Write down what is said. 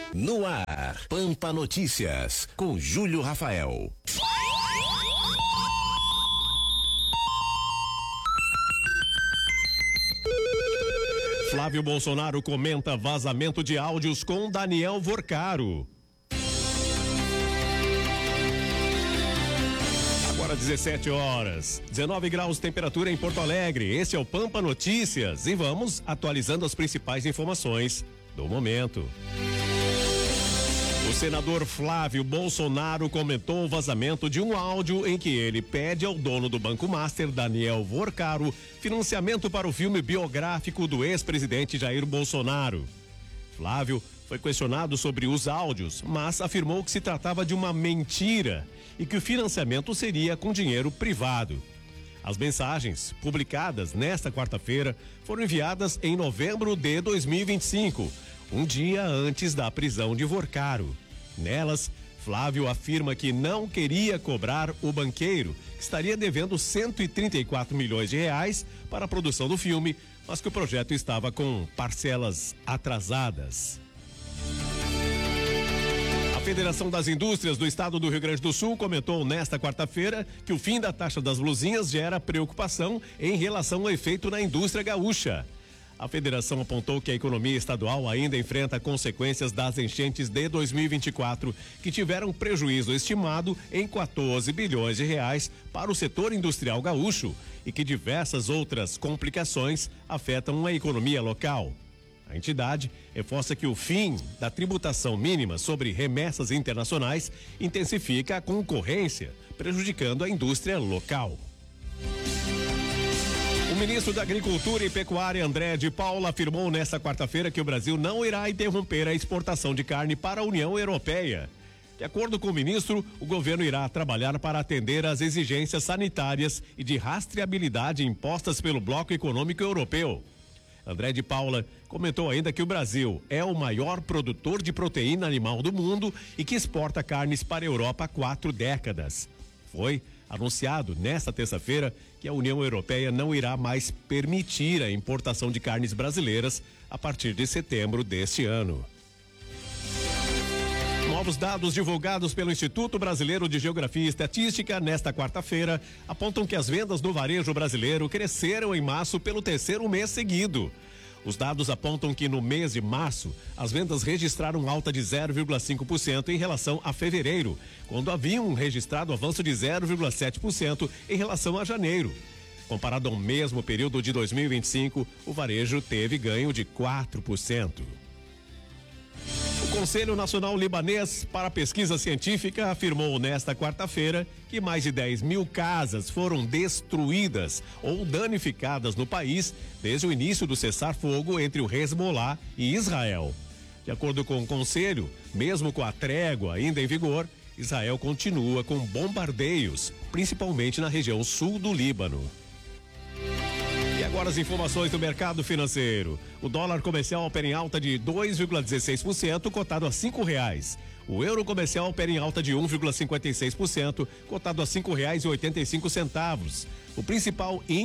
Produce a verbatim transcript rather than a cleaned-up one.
No ar, Pampa Notícias, com Júlio Rafael. Flávio Bolsonaro comenta vazamento de áudios com Daniel Vorcaro. Agora dezessete horas, dezenove graus temperatura em Porto Alegre. Esse é o Pampa Notícias e vamos atualizando as principais informações do momento. O senador Flávio Bolsonaro comentou o vazamento de um áudio em que ele pede ao dono do Banco Master, Daniel Vorcaro, financiamento para o filme biográfico do ex-presidente Jair Bolsonaro. Flávio foi questionado sobre os áudios, mas afirmou que se tratava de uma mentira e que o financiamento seria com dinheiro privado. As mensagens, publicadas nesta quarta-feira, foram enviadas em novembro de dois mil e vinte e cinco, um dia antes da prisão de Vorcaro. Nelas, Flávio afirma que não queria cobrar o banqueiro, que estaria devendo cento e trinta e quatro milhões de reais para a produção do filme, mas que o projeto estava com parcelas atrasadas. A Federação das Indústrias do Estado do Rio Grande do Sul comentou nesta quarta-feira que o fim da taxa das blusinhas gera preocupação em relação ao efeito na indústria gaúcha. A federação apontou que a economia estadual ainda enfrenta consequências das enchentes de dois mil e vinte e quatro, que tiveram prejuízo estimado em quatorze bilhões de reais para o setor industrial gaúcho e que diversas outras complicações afetam a economia local. A entidade reforça que o fim da tributação mínima sobre remessas internacionais intensifica a concorrência, prejudicando a indústria local. O ministro da Agricultura e Pecuária, André de Paula, afirmou nesta quarta-feira que o Brasil não irá interromper a exportação de carne para a União Europeia. De acordo com o ministro, o governo irá trabalhar para atender às exigências sanitárias e de rastreabilidade impostas pelo Bloco Econômico Europeu. André de Paula comentou ainda que o Brasil é o maior produtor de proteína animal do mundo e que exporta carnes para a Europa há quatro décadas. Foi anunciado nesta terça-feira que a União Europeia não irá mais permitir a importação de carnes brasileiras a partir de setembro deste ano. Novos dados divulgados pelo Instituto Brasileiro de Geografia e Estatística nesta quarta-feira apontam que as vendas do varejo brasileiro cresceram em março pelo terceiro mês seguido. Os dados apontam que no mês de março, as vendas registraram alta de zero vírgula cinco por cento em relação a fevereiro, quando haviam registrado avanço de zero vírgula sete por cento em relação a janeiro. Comparado ao mesmo período de dois mil e vinte e cinco, o varejo teve ganho de quatro por cento. O Conselho Nacional Libanês para a Pesquisa Científica afirmou nesta quarta-feira que mais de dez mil casas foram destruídas ou danificadas no país desde o início do cessar-fogo entre o Hezbollah e Israel. De acordo com o Conselho, mesmo com a trégua ainda em vigor, Israel continua com bombardeios, principalmente na região sul do Líbano. E agora as informações do mercado financeiro. O dólar comercial opera em alta de dois vírgula dezesseis por cento, cotado a cinco reais. O euro comercial opera em alta de um vírgula cinquenta e seis por cento, cotado a cinco reais e oitenta e cinco centavos. O principal índice